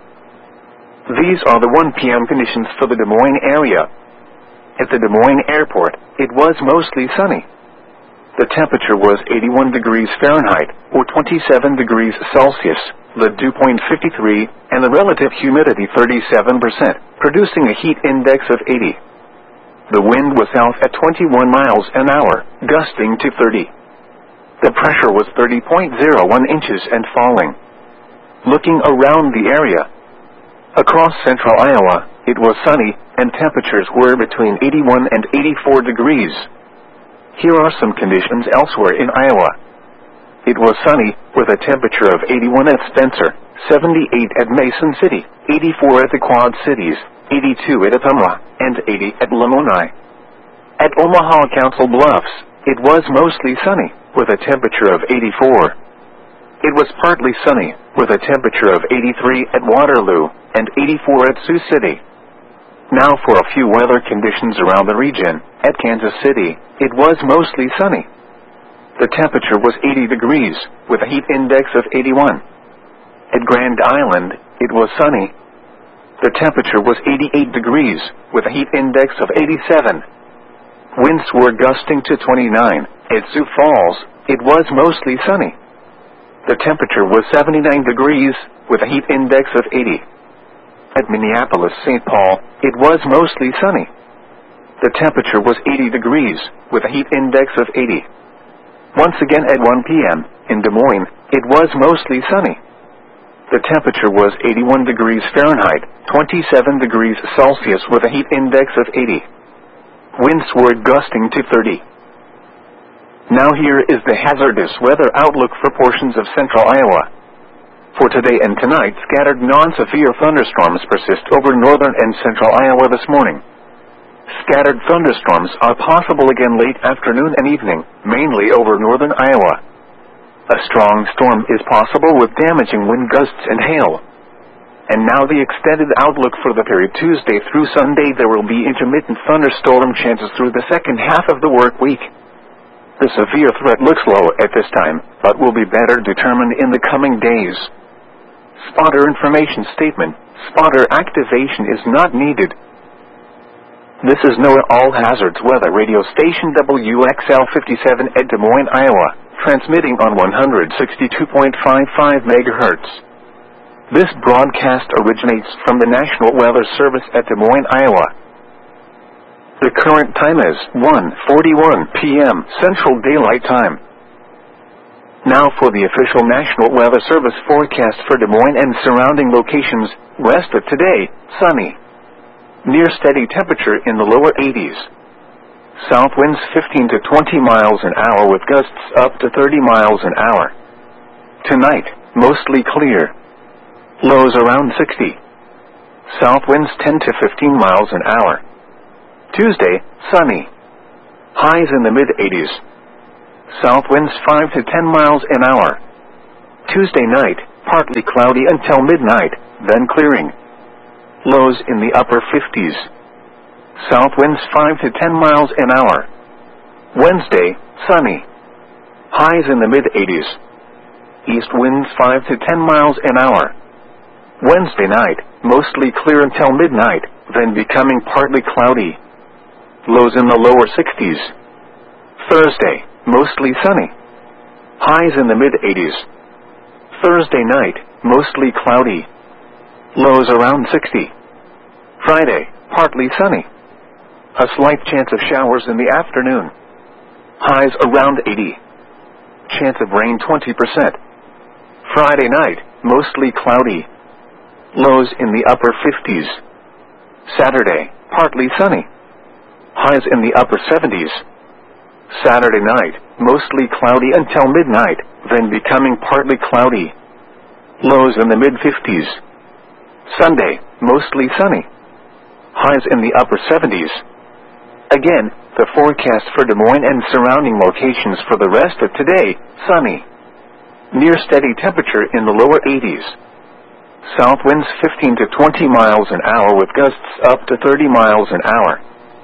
These are the 1 p.m. conditions for the Des Moines area. At the Des Moines airport, it was mostly sunny. The temperature was 81 degrees Fahrenheit, or 27 degrees Celsius, the dew point 53, and the relative humidity 37%, producing a heat index of 80. The wind was south at 21 miles an hour, gusting to 30. The pressure was 30.01 inches and falling. Looking around the area, across central Iowa, it was sunny, and temperatures were between 81 and 84 degrees. Here are some conditions elsewhere in Iowa. It was sunny, with a temperature of 81 at Spencer, 78 at Mason City, 84 at the Quad Cities, 82 at Ottumwa, and 80 at Lamoni. At Omaha Council Bluffs, it was mostly sunny, with a temperature of 84. It was partly sunny, with a temperature of 83 at Waterloo, and 84 at Sioux City. Now for a few weather conditions around the region. At Kansas City, it was mostly sunny. The temperature was 80 degrees, with a heat index of 81. At Grand Island, it was sunny. The temperature was 88 degrees, with a heat index of 87. Winds were gusting to 29. At Sioux Falls, it was mostly sunny. The temperature was 79 degrees, with a heat index of 80. At Minneapolis-St. Paul, it was mostly sunny. The temperature was 80 degrees, with a heat index of 80. Once again at 1 p.m., in Des Moines, it was mostly sunny. The temperature was 81 degrees Fahrenheit, 27 degrees Celsius with a heat index of 80. Winds were gusting to 30. Now here is the hazardous weather outlook for portions of central Iowa. For today and tonight, scattered non-severe thunderstorms persist over northern and central Iowa this morning. Scattered thunderstorms are possible again late afternoon and evening, mainly over northern Iowa. A strong storm is possible with damaging wind gusts and hail. And now the extended outlook for the period Tuesday through Sunday. There will be intermittent thunderstorm chances through the second half of the work week. The severe threat looks low at this time, but will be better determined in the coming days. Spotter information statement. Spotter activation is not needed. This is NOAA All Hazards Weather Radio Station WXL 57 at Des Moines, Iowa, transmitting on 162.55 MHz. This broadcast originates from the National Weather Service at Des Moines, Iowa. The current time is 1:41 p.m. Central Daylight Time. Now for the official National Weather Service forecast for Des Moines and surrounding locations. Rest of today, sunny. Near steady temperature in the lower 80s. South winds 15 to 20 miles an hour with gusts up to 30 miles an hour. Tonight, mostly clear. Lows around 60. South winds 10 to 15 miles an hour. Tuesday, sunny. Highs in the mid-80s. South winds 5 to 10 miles an hour. Tuesday night, partly cloudy until midnight, then clearing. Lows in the upper 50s. South winds 5 to 10 miles an hour. Wednesday, sunny. Highs in the mid-80s. East winds 5 to 10 miles an hour. Wednesday night, mostly clear until midnight, then becoming partly cloudy. Lows in the lower 60s. Thursday, mostly sunny. Highs in the mid-80s. Thursday night, mostly cloudy. Lows around 60. Friday, partly sunny. A slight chance of showers in the afternoon. Highs around 80. Chance of rain 20%. Friday night, mostly cloudy. Lows in the upper 50s. Saturday, partly sunny. Highs in the upper 70s. Saturday night, mostly cloudy until midnight, then becoming partly cloudy. Lows in the mid-50s. Sunday, mostly sunny. Highs in the upper 70s. Again, the forecast for Des Moines and surrounding locations for the rest of today, sunny. Near steady temperature in the lower 80s. South winds 15 to 20 miles an hour with gusts up to 30 miles an hour.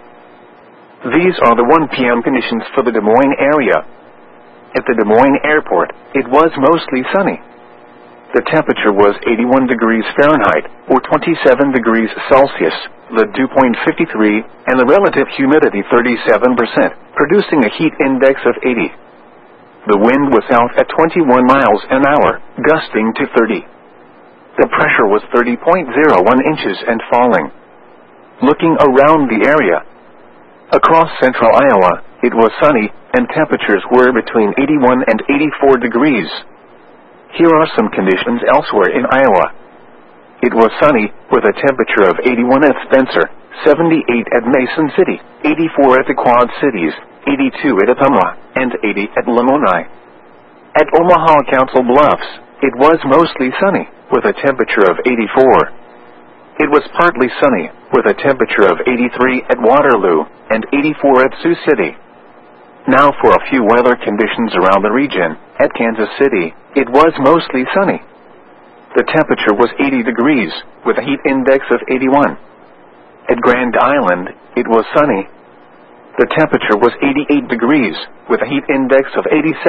These are the 1 p.m. conditions for the Des Moines area. At the Des Moines airport, it was mostly sunny. The temperature was 81 degrees Fahrenheit, or 27 degrees Celsius, the dew point 53, and the relative humidity 37%, producing a heat index of 80. The wind was south at 21 miles an hour, gusting to 30. The pressure was 30.01 inches and falling. Looking around the area, across central Iowa, it was sunny, and temperatures were between 81 and 84 degrees. Here are some conditions elsewhere in Iowa. It was sunny, with a temperature of 81 at Spencer, 78 at Mason City, 84 at the Quad Cities, 82 at Ottumwa, and 80 at Lamoni. At Omaha Council Bluffs, it was mostly sunny, with a temperature of 84. It was partly sunny, with a temperature of 83 at Waterloo, and 84 at Sioux City. Now for a few weather conditions around the region. At Kansas City, it was mostly sunny. The temperature was 80 degrees, with a heat index of 81. At Grand Island, it was sunny. The temperature was 88 degrees, with a heat index of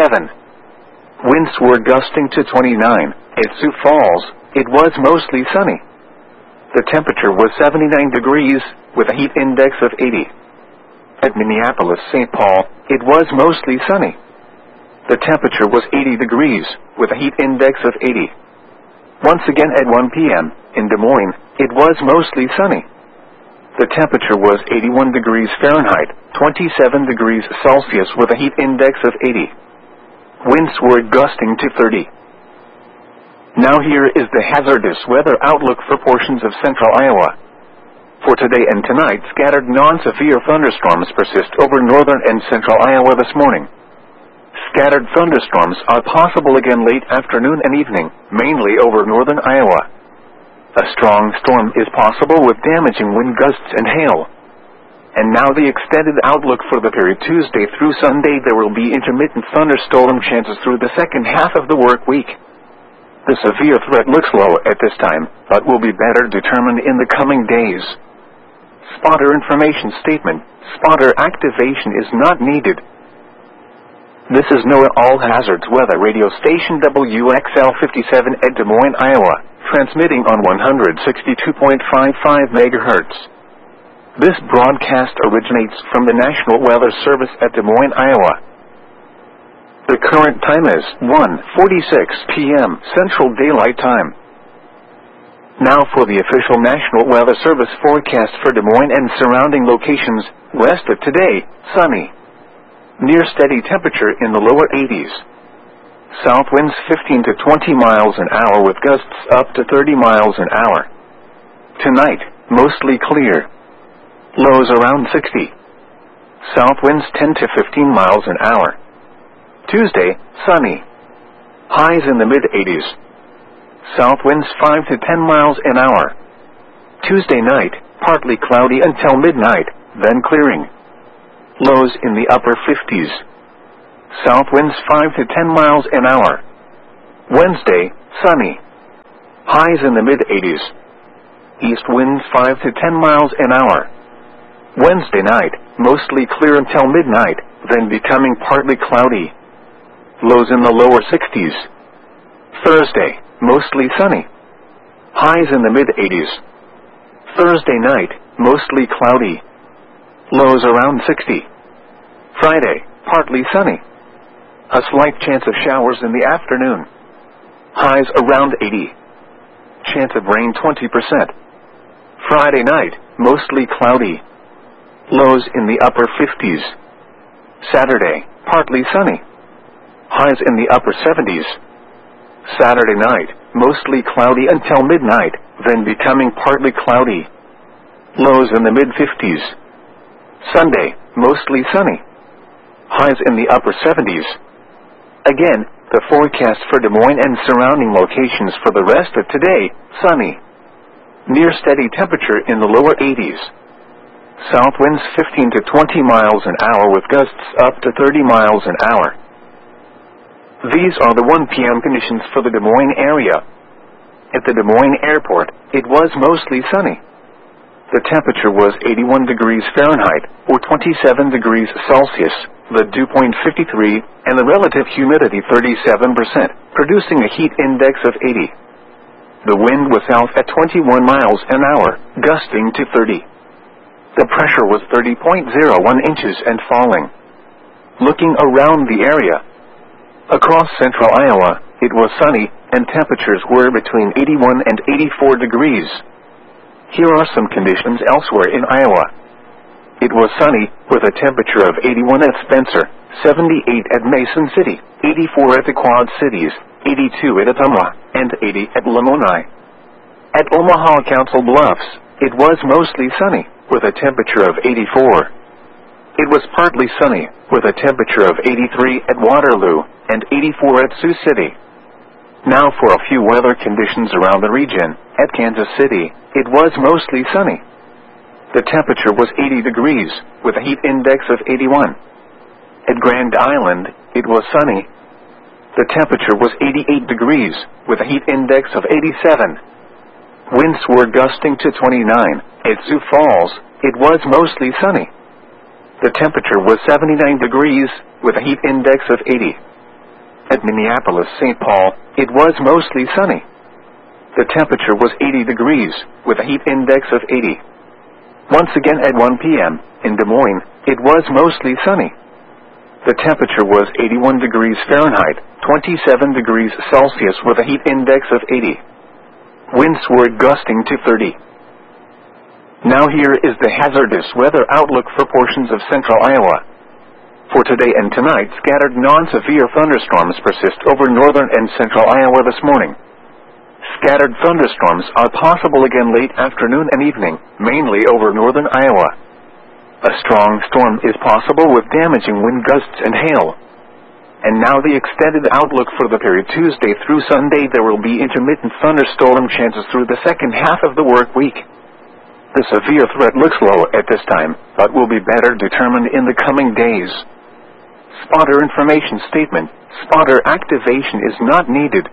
87. Winds were gusting to 29. At Sioux Falls, it was mostly sunny. The temperature was 79 degrees, with a heat index of 80. At Minneapolis-St. Paul, it was mostly sunny. The temperature was 80 degrees, with a heat index of 80. Once again at 1 p.m., in Des Moines, it was mostly sunny. The temperature was 81 degrees Fahrenheit, 27 degrees Celsius with a heat index of 80. Winds were gusting to 30. Now here is the hazardous weather outlook for portions of central Iowa. For today and tonight, scattered non-severe thunderstorms persist over northern and central Iowa this morning. Scattered thunderstorms are possible again late afternoon and evening, mainly over northern Iowa. A strong storm is possible with damaging wind gusts and hail. And now the extended outlook for the period Tuesday through Sunday. There will be intermittent thunderstorm chances through the second half of the work week. The severe threat looks low at this time, but will be better determined in the coming days. Spotter information statement. Spotter activation is not needed. This is NOAA All Hazards Weather Radio Station WXL 57 at Des Moines, Iowa, transmitting on 162.55 MHz. This broadcast originates from the National Weather Service at Des Moines, Iowa. The current time is 1:46 p.m. Central Daylight Time. Now for the official National Weather Service forecast for Des Moines and surrounding locations. West of today, sunny. Near steady temperature in the lower 80s. South winds 15 to 20 miles an hour with gusts up to 30 miles an hour. Tonight, mostly clear. Lows around 60. South winds 10 to 15 miles an hour. Tuesday, sunny. Highs in the mid-80s. South winds 5 to 10 miles an hour. Tuesday night, partly cloudy until midnight, then clearing. Lows in the upper 50s. South winds 5 to 10 miles an hour. Wednesday, sunny. Highs in the mid-80s. East winds 5 to 10 miles an hour. Wednesday night, mostly clear until midnight, then becoming partly cloudy. Lows in the lower 60s. Thursday, mostly sunny. Highs in the mid-80s. Thursday night, mostly cloudy. Lows around 60. Friday, partly sunny. A slight chance of showers in the afternoon. Highs around 80. Chance of rain 20%. Friday night, mostly cloudy. Lows in the upper 50s. Saturday, partly sunny. Highs in the upper 70s. Saturday night, mostly cloudy until midnight, then becoming partly cloudy. Lows in the mid-50s. Sunday, mostly sunny. Highs in the upper 70s. Again, the forecast for Des Moines and surrounding locations for the rest of today, sunny. Near steady temperature in the lower 80s. South winds 15 to 20 miles an hour with gusts up to 30 miles an hour. These are the 1 p.m. conditions for the Des Moines area. At the Des Moines airport, it was mostly sunny. The temperature was 81 degrees Fahrenheit, or 27 degrees Celsius, the dew point 53, and the relative humidity 37%, producing a heat index of 80. The wind was south at 21 miles an hour, gusting to 30. The pressure was 30.01 inches and falling. Looking around the area, across central Iowa, it was sunny, and temperatures were between 81 and 84 degrees. Here are some conditions elsewhere in Iowa. It was sunny, with a temperature of 81 at Spencer, 78 at Mason City, 84 at the Quad Cities, 82 at Ottumwa, and 80 at Lamoni. At Omaha Council Bluffs, it was mostly sunny, with a temperature of 84. It was partly sunny, with a temperature of 83 at Waterloo, and 84 at Sioux City. Now for a few weather conditions around the region. At Kansas City, it was mostly sunny. The temperature was 80 degrees, with a heat index of 81. At Grand Island, it was sunny. The temperature was 88 degrees, with a heat index of 87. Winds were gusting to 29. At Sioux Falls, it was mostly sunny. The temperature was 79 degrees, with a heat index of 80. At Minneapolis-St. Paul, it was mostly sunny. The temperature was 80 degrees, with a heat index of 80. Once again at 1 p.m., in Des Moines, it was mostly sunny. The temperature was 81 degrees Fahrenheit, 27 degrees Celsius with a heat index of 80. Winds were gusting to 30. Now here is the hazardous weather outlook for portions of central Iowa. For today and tonight, scattered non-severe thunderstorms persist over northern and central Iowa this morning. Scattered thunderstorms are possible again late afternoon and evening, mainly over northern Iowa. A strong storm is possible with damaging wind gusts and hail. And now the extended outlook for the period Tuesday through Sunday. There will be intermittent thunderstorm chances through the second half of the work week. The severe threat looks low at this time, but will be better determined in the coming days. Spotter information statement. Spotter activation is not needed.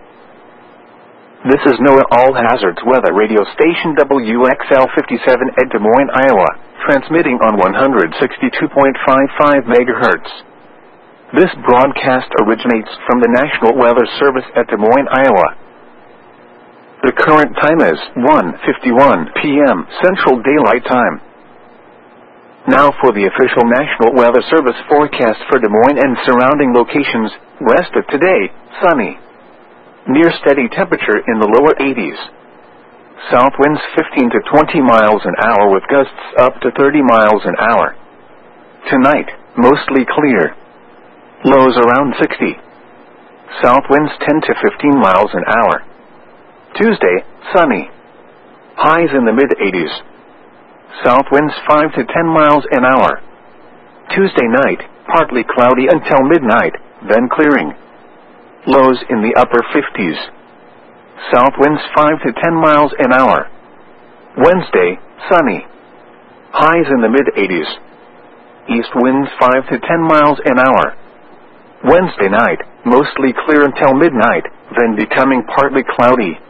This is NOAA All Hazards Weather Radio Station WXL 57 at Des Moines, Iowa, transmitting on 162.55 MHz. This broadcast originates from the National Weather Service at Des Moines, Iowa. The current time is 1:51 p.m. Central Daylight Time. Now for the official National Weather Service forecast for Des Moines and surrounding locations. West of today, sunny. Near steady temperature in the lower 80s. South winds 15 to 20 miles an hour with gusts up to 30 miles an hour. Tonight, mostly clear. Lows around 60. South winds 10 to 15 miles an hour. Tuesday, sunny. Highs in the mid-80s. South winds 5 to 10 miles an hour. Tuesday night, partly cloudy until midnight, then clearing. Lows in the upper 50s. South winds 5 to 10 miles an hour. Wednesday, sunny. Highs in the mid-80s. East winds 5 to 10 miles an hour. Wednesday night, mostly clear until midnight, then becoming partly cloudy.